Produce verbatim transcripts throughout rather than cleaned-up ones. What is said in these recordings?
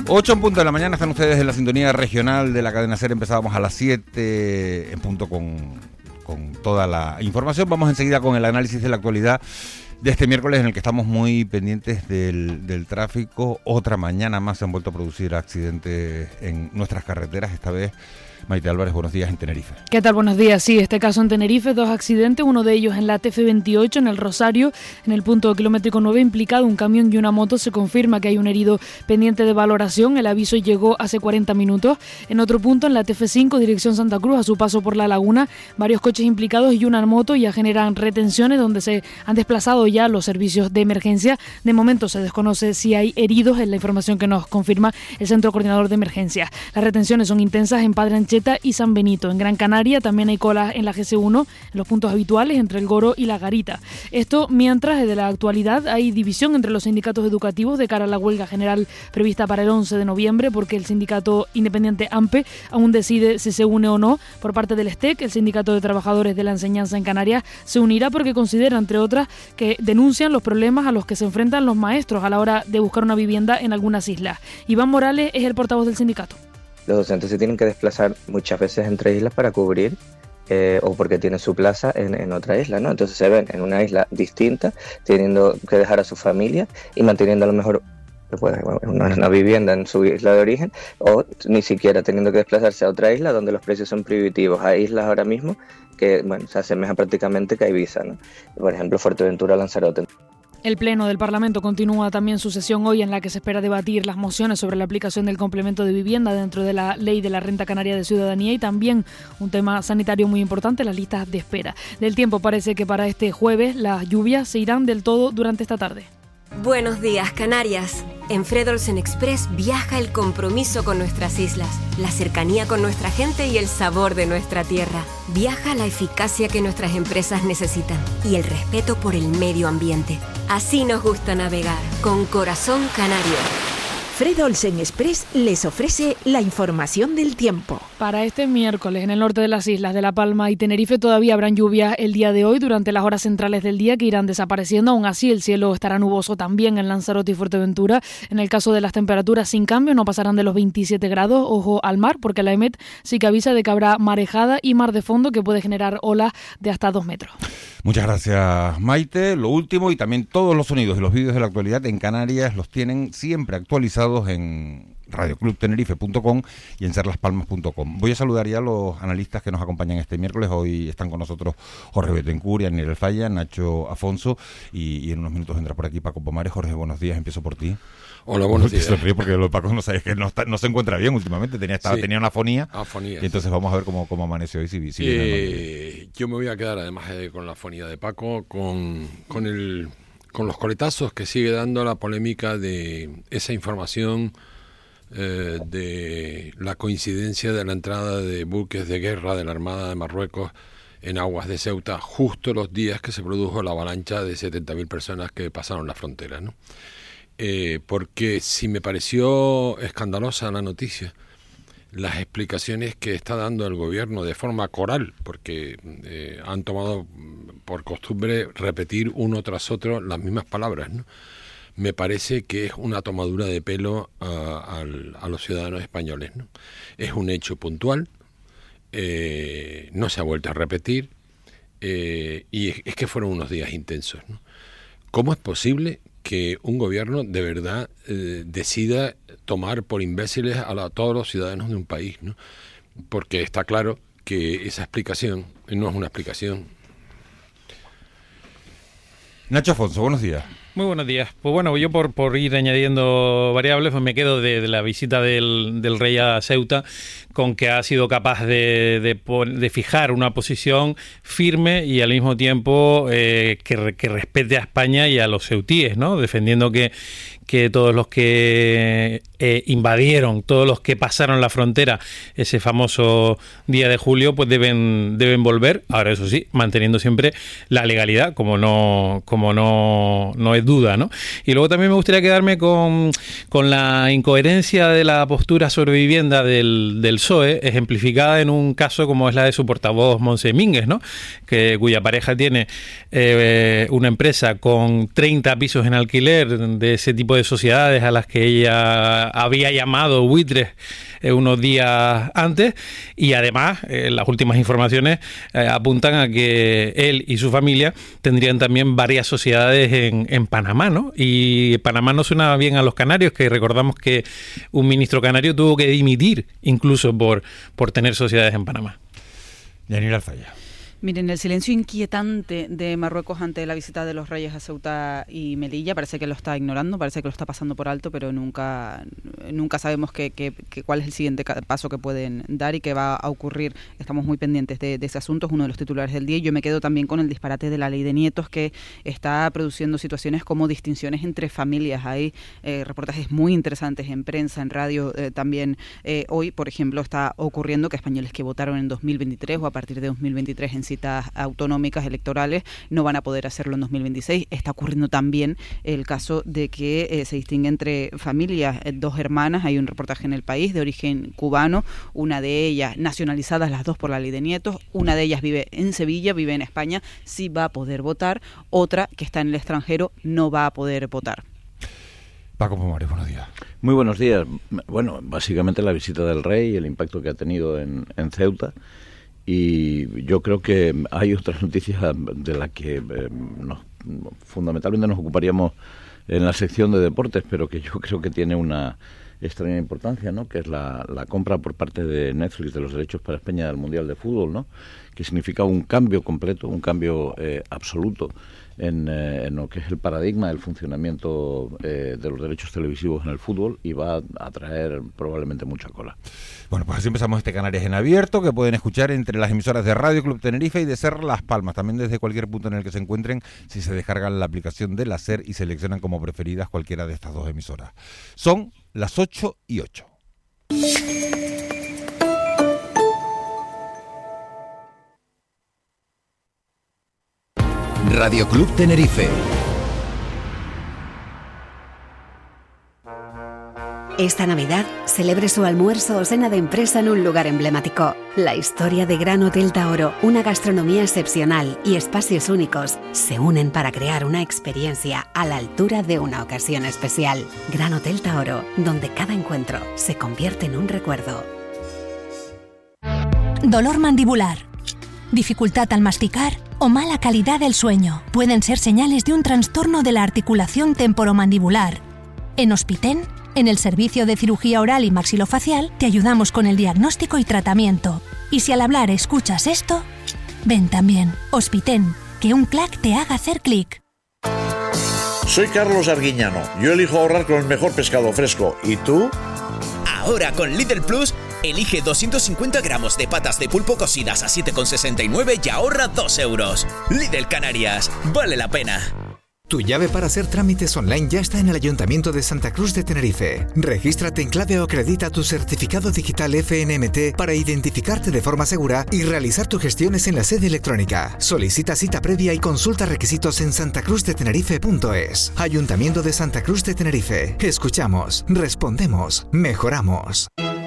ocho en punto de la mañana, están ustedes en la sintonía regional de la cadena SER. Empezábamos a las siete en punto con, con toda la información. Vamos enseguida con el análisis de la actualidad de este miércoles, en el que estamos muy pendientes del, del tráfico. Otra mañana más se han vuelto a producir accidentes en nuestras carreteras, esta vez. Maite Álvarez, buenos días en Tenerife. ¿Qué tal? Buenos días. Sí, este caso en Tenerife, dos accidentes, uno de ellos en la T F veintiocho, en el Rosario, en el punto kilométrico nueve, implicado un camión y una moto. Se confirma que hay un herido pendiente de valoración. El aviso llegó hace cuarenta minutos. En otro punto, en la T F cinco, dirección Santa Cruz, a su paso por La Laguna, varios coches implicados y una moto ya generan retenciones, donde se han desplazado ya los servicios de emergencia. De momento se desconoce si hay heridos, en la información que nos confirma el Centro Coordinador de Emergencias. Las retenciones son intensas en Padre Ancheta y San Benito. En Gran Canaria también hay colas en la G C uno, en los puntos habituales entre el Goro y la Garita. Esto mientras, desde la actualidad, hay división entre los sindicatos educativos de cara a la huelga general prevista para el once de noviembre, porque el sindicato independiente AMPE aún decide si se une o no. Por parte del STEC, el Sindicato de Trabajadores de la Enseñanza en Canarias, se unirá porque considera, entre otras, que denuncian los problemas a los que se enfrentan los maestros a la hora de buscar una vivienda en algunas islas. Iván Morales es el portavoz del sindicato. Los docentes se tienen que desplazar muchas veces entre islas para cubrir eh, o porque tienen su plaza en, en otra isla, ¿no? Entonces se ven en una isla distinta, teniendo que dejar a su familia y manteniendo a lo mejor pues, una, una vivienda en su isla de origen, o ni siquiera teniendo que desplazarse a otra isla donde los precios son prohibitivos. Hay islas ahora mismo que, bueno, se asemejan prácticamente que a Ibiza, ¿no? Por ejemplo, Fuerteventura, Lanzarote. El Pleno del Parlamento continúa también su sesión hoy, en la que se espera debatir las mociones sobre la aplicación del complemento de vivienda dentro de la Ley de la Renta Canaria de Ciudadanía, y también un tema sanitario muy importante, las listas de espera. Del tiempo, parece que para este jueves las lluvias se irán del todo durante esta tarde. Buenos días, Canarias. En Fred Olsen Express viaja el compromiso con nuestras islas, la cercanía con nuestra gente y el sabor de nuestra tierra. Viaja la eficacia que nuestras empresas necesitan y el respeto por el medio ambiente. Así nos gusta navegar, con corazón canario. Fred Olsen Express les ofrece la información del tiempo. Para este miércoles, en el norte de las islas de La Palma y Tenerife, todavía habrán lluvias el día de hoy durante las horas centrales del día, que irán desapareciendo. Aún así, el cielo estará nuboso también en Lanzarote y Fuerteventura. En el caso de las temperaturas, sin cambios, no pasarán de los veintisiete grados. Ojo al mar, porque la EMET sí que avisa de que habrá marejada y mar de fondo, que puede generar olas de hasta dos metros. Muchas gracias, Maite. Lo último, y también todos los sonidos y los vídeos de la actualidad en Canarias los tienen siempre actualizados en radio club tenerife punto com y en ser las palmas punto com. Voy a saludar ya a los analistas que nos acompañan este miércoles. Hoy están con nosotros Jorge Betancourt, Aniel Falla, Nacho Afonso, y, y en unos minutos vendrá por aquí Paco Pomares. Jorge, buenos días, empiezo por ti. Hola, buenos días. Se ríe porque lo de Paco no sabes que no, está, no se encuentra bien últimamente. Tenía, estaba, sí. tenía una afonía. Afonía. Y entonces vamos a ver cómo, cómo amanece hoy. Si, si eh, yo me voy a quedar, además de con la afonía de Paco, con, con, el, con los coletazos que sigue dando la polémica de esa información eh, de la coincidencia de la entrada de buques de guerra de la Armada de Marruecos en aguas de Ceuta, justo los días que se produjo la avalancha de setenta mil personas que pasaron la frontera, ¿no? Eh, porque si me pareció escandalosa la noticia, las explicaciones que está dando el gobierno de forma coral, porque eh, han tomado por costumbre repetir uno tras otro las mismas palabras, ¿no? Me parece que es una tomadura de pelo a, a, a los ciudadanos españoles, ¿no? Es un hecho puntual, eh, no se ha vuelto a repetir, eh, y es, es que fueron unos días intensos, ¿no? ¿Cómo es posible que un gobierno de verdad eh, decida tomar por imbéciles a, la, a todos los ciudadanos de un país, ¿no? Porque está claro que esa explicación no es una explicación. Nacho Afonso, buenos días. Muy buenos días. Pues bueno, yo por, por ir añadiendo variables, pues me quedo de, de la visita del, del rey a Ceuta, con que ha sido capaz de, de, de fijar una posición firme y al mismo tiempo eh, que, que respete a España y a los ceutíes, ¿no? Defendiendo que, que todos los que eh, invadieron, todos los que pasaron la frontera ese famoso día de julio, pues deben, deben volver. Ahora, eso sí, manteniendo siempre la legalidad, como no, como no, no es duda, ¿no? Y luego también me gustaría quedarme con, con la incoherencia de la postura sobre vivienda del, del P S O E, ejemplificada en un caso como es la de su portavoz Montse Mínguez, ¿no? Que, cuya pareja tiene eh, una empresa con treinta pisos en alquiler de ese tipo de de sociedades a las que ella había llamado buitres eh, unos días antes, y además eh, las últimas informaciones eh, apuntan a que él y su familia tendrían también varias sociedades en, en Panamá, ¿no? Y Panamá no suena bien a los canarios, que recordamos que un ministro canario tuvo que dimitir incluso por, por tener sociedades en Panamá. Yanira Alfaya. Miren, el silencio inquietante de Marruecos ante la visita de los reyes a Ceuta y Melilla parece que lo está ignorando, parece que lo está pasando por alto, pero nunca nunca sabemos qué, qué, qué, cuál es el siguiente paso que pueden dar y qué va a ocurrir. Estamos muy pendientes de, de ese asunto, es uno de los titulares del día. Y yo me quedo también con el disparate de la ley de nietos, que está produciendo situaciones como distinciones entre familias. Hay eh, reportajes muy interesantes en prensa, en radio eh, también. Eh, hoy, por ejemplo, está ocurriendo que españoles que votaron en dos mil veintitrés o a partir de dos mil veintitrés en citas autonómicas electorales no van a poder hacerlo en dos mil veintiséis. Está ocurriendo también el caso de que eh, se distingue entre familias, eh, dos hermanas. Hay un reportaje en El País de origen cubano, una de ellas nacionalizadas las dos por la ley de nietos, una de ellas vive en Sevilla, vive en España, sí va a poder votar, otra que está en el extranjero no va a poder votar. Paco Pomares, buenos días. Muy buenos días. Bueno, básicamente la visita del rey y el impacto que ha tenido en, en Ceuta. Y yo creo que hay otras noticias de las que eh, nos, fundamentalmente nos ocuparíamos en la sección de deportes, pero que yo creo que tiene una extraña importancia, ¿no? Que es la, la compra por parte de Netflix de los derechos para España del Mundial de Fútbol, ¿no? Que significa un cambio completo, un cambio eh, absoluto en, eh, en lo que es el paradigma del funcionamiento eh, de los derechos televisivos en el fútbol, y va a atraer probablemente mucha cola. Bueno, pues así empezamos este Canarias en Abierto, que pueden escuchar entre las emisoras de Radio Club Tenerife y de SER Las Palmas, también desde cualquier punto en el que se encuentren, si se descargan la aplicación de la SER y seleccionan como preferidas cualquiera de estas dos emisoras. Son las ocho y ocho. Radio Club Tenerife. Esta Navidad, celebre su almuerzo o cena de empresa en un lugar emblemático. La historia de Gran Hotel Taoro, una gastronomía excepcional y espacios únicos se unen para crear una experiencia a la altura de una ocasión especial. Gran Hotel Taoro, donde cada encuentro se convierte en un recuerdo. Dolor mandibular, dificultad al masticar o mala calidad del sueño pueden ser señales de un trastorno de la articulación temporomandibular. En Hospiten, en el servicio de cirugía oral y maxilofacial, te ayudamos con el diagnóstico y tratamiento. Y si al hablar escuchas esto, ven también. Hospiten, que un clac te haga hacer clic. Soy Carlos Arguiñano. Yo elijo ahorrar con el mejor pescado fresco. ¿Y tú? Ahora con Lidl Plus, elige doscientos cincuenta gramos de patas de pulpo cocidas a siete con sesenta y nueve y ahorra dos euros. Lidl Canarias, vale la pena. Tu llave para hacer trámites online ya está en el Ayuntamiento de Santa Cruz de Tenerife. Regístrate en clave o acredita tu certificado digital F N M T para identificarte de forma segura y realizar tus gestiones en la sede electrónica. Solicita cita previa y consulta requisitos en santacruzdetenerife punto es. Ayuntamiento de Santa Cruz de Tenerife. Escuchamos, respondemos, mejoramos.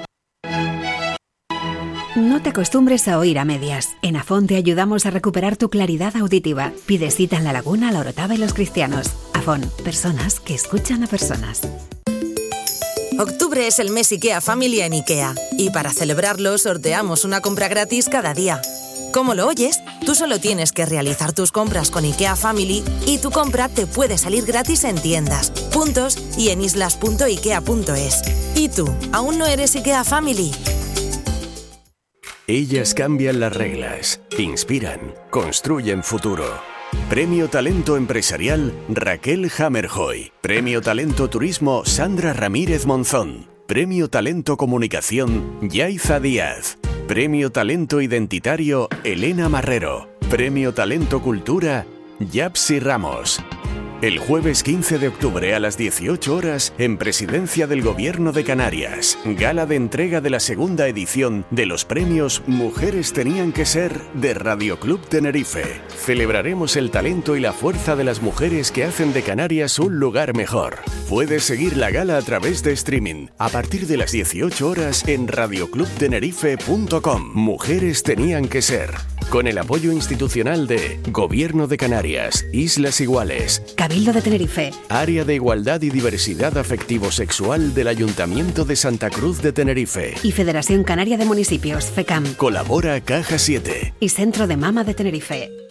No te acostumbres a oír a medias. En Afón te ayudamos a recuperar tu claridad auditiva. Pide cita en La Laguna, La Orotava y Los Cristianos. Afón, personas que escuchan a personas. Octubre es el mes IKEA Family en IKEA. Y para celebrarlo sorteamos una compra gratis cada día. ¿Cómo lo oyes? Tú solo tienes que realizar tus compras con IKEA Family y tu compra te puede salir gratis en tiendas, puntos y en islas punto ikea punto es. ¿Y tú, aún no eres IKEA Family? Ellas cambian las reglas, inspiran, construyen futuro. Premio Talento Empresarial Raquel Hammerhoy. Premio Talento Turismo Sandra Ramírez Monzón. Premio Talento Comunicación Yaiza Díaz. Premio Talento Identitario Elena Marrero. Premio Talento Cultura Yapsi Ramos. El jueves quince de octubre a las dieciocho horas en Presidencia del Gobierno de Canarias, gala de entrega de la segunda edición de los premios Mujeres Tenían que Ser de Radio Club Tenerife. Celebraremos el talento y la fuerza de las mujeres que hacen de Canarias un lugar mejor. Puedes seguir la gala a través de streaming a partir de las dieciocho horas en radio club tenerife punto com. Mujeres Tenían que Ser, Con el apoyo institucional de Gobierno de Canarias, Islas Iguales, Cabildo de Tenerife, Área de Igualdad y Diversidad Afectivo-Sexual del Ayuntamiento de Santa Cruz de Tenerife y Federación Canaria de Municipios, FECAM. Colabora Caja siete y Centro de Mama de Tenerife.